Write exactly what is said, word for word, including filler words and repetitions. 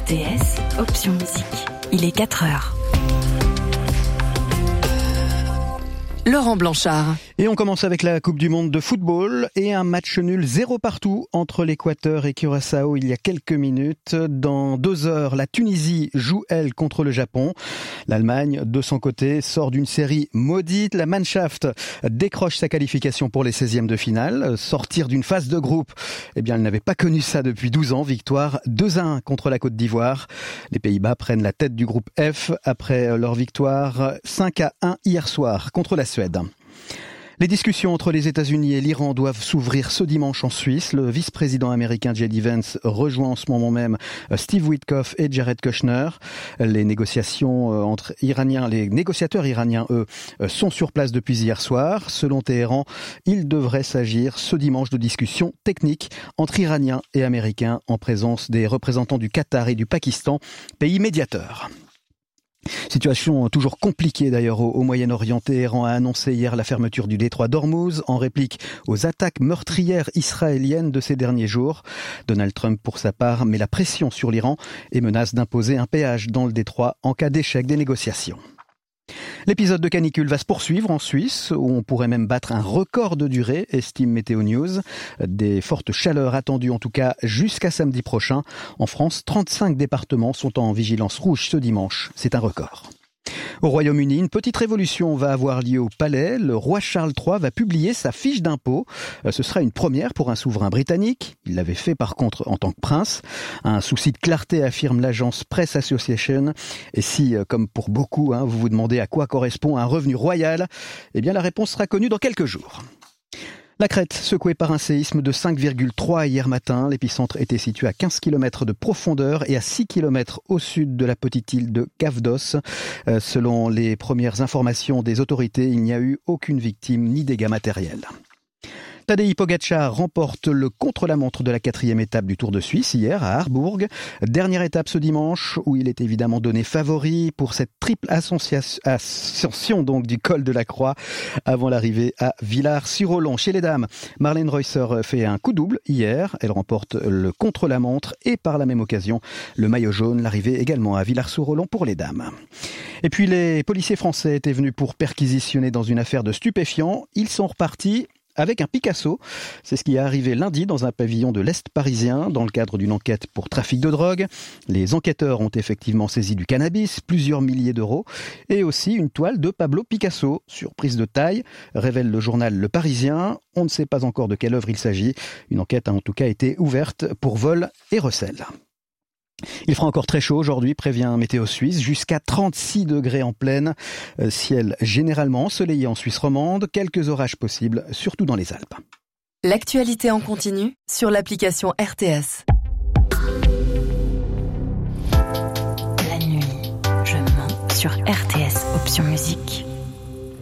T S, option musique. Il est quatre heures. Laurent Blanchard. Et on commence avec la Coupe du Monde de football et un match nul zéro partout entre l'Équateur et Curaçao il y a quelques minutes. Dans deux heures, la Tunisie joue, elle, contre le Japon. L'Allemagne, de son côté, sort d'une série maudite. La Mannschaft décroche sa qualification pour les seizièmes de finale. Sortir d'une phase de groupe, eh bien, elle n'avait pas connu ça depuis douze ans. Victoire deux à un contre la Côte d'Ivoire. Les Pays-Bas prennent la tête du groupe F après leur victoire cinq à un hier soir contre la Suède. Les discussions entre les États-Unis et l'Iran doivent s'ouvrir ce dimanche en Suisse. Le vice-président américain J D Vance rejoint en ce moment même Steve Witkoff et Jared Kushner. Les négociations entre Iraniens, les négociateurs iraniens, eux, sont sur place depuis hier soir. Selon Téhéran, il devrait s'agir ce dimanche de discussions techniques entre Iraniens et Américains en présence des représentants du Qatar et du Pakistan, pays médiateurs. Situation toujours compliquée d'ailleurs au, au Moyen-Orient. Téhéran a annoncé hier la fermeture du détroit d'Ormuz en réplique aux attaques meurtrières israéliennes de ces derniers jours. Donald Trump, pour sa part, met la pression sur l'Iran et menace d'imposer un péage dans le détroit en cas d'échec des négociations. L'épisode de canicule va se poursuivre en Suisse, où on pourrait même battre un record de durée, estime Météo News. Des fortes chaleurs attendues en tout cas jusqu'à samedi prochain. En France, trente-cinq départements sont en vigilance rouge ce dimanche. C'est un record. Au Royaume-Uni, une petite révolution va avoir lieu au Palais. Le roi Charles trois va publier sa fiche d'impôt. Ce sera une première pour un souverain britannique. Il l'avait fait par contre en tant que prince. Un souci de clarté, affirme l'agence Press Association. Et si, comme pour beaucoup, hein, vous vous demandez à quoi correspond un revenu royal, eh bien la réponse sera connue dans quelques jours. La Crète, secouée par un séisme de cinq virgule trois hier matin. L'épicentre était situé à quinze kilomètres de profondeur et à six kilomètres au sud de la petite île de Kavdos. Euh, selon les premières informations des autorités, il n'y a eu aucune victime ni dégâts matériels. Tadej Pogačar remporte le contre-la-montre de la quatrième étape du Tour de Suisse hier à Harburg. Dernière étape ce dimanche où il est évidemment donné favori pour cette triple ascension donc du col de la Croix avant l'arrivée à Villars-sur-Olon. Chez les dames, Marlene Reusser fait un coup double hier. Elle remporte le contre-la-montre et par la même occasion le maillot jaune. L'arrivée également à Villars-sur-Olon pour les dames. Et puis les policiers français étaient venus pour perquisitionner dans une affaire de stupéfiants. Ils sont repartis avec un Picasso. C'est ce qui est arrivé lundi dans un pavillon de l'Est parisien dans le cadre d'une enquête pour trafic de drogue. Les enquêteurs ont effectivement saisi du cannabis, plusieurs milliers d'euros et aussi une toile de Pablo Picasso. Surprise de taille, révèle le journal Le Parisien. On ne sait pas encore de quelle œuvre il s'agit. Une enquête a en tout cas été ouverte pour vol et recel. Il fera encore très chaud aujourd'hui, prévient Météo Suisse, jusqu'à trente-six degrés en pleine. Euh, ciel généralement ensoleillé en Suisse romande, quelques orages possibles, surtout dans les Alpes. L'actualité en continu sur l'application R T S. La nuit, je mens sur R T S, option musique.